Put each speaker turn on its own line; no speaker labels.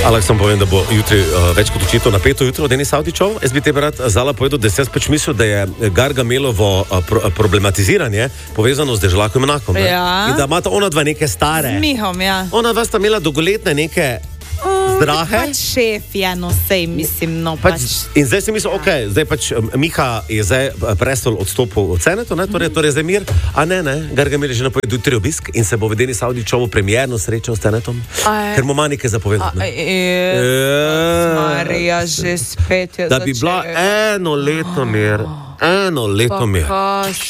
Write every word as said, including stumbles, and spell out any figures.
Aleks, sem povem, da bo jutri uh, več kot očitno napeto jutro, Denis Avdićov. Jaz bi te rad zala povedal, da sem pač mislil, da je Gargamelovo uh, pro, uh, problematiziranje povezano z Dežlakom Enakom.
Ja.
In da imata ona dva neke stare.
Z Mihom, ja.
Ona dva sta imela dolgoletne neke zdrahe.
Pač šef, ja, no sej, mislim, no
Pač,
pač.
in zdaj si mislil, ok, zdaj pač um, Miha je zdaj uh, prestol odstopil od Senetu, ne, torej, torej zdaj mir, a ne, ne, Gargamel je že napovedal jutri obisk in se bo v Denis Avdićovu premierno srečal s Senetom,
Aj.
ker mu ima nekaj zapovedati. Ne.
Marija, že spet je
Da bi bila eno leto mir, eno leto mir.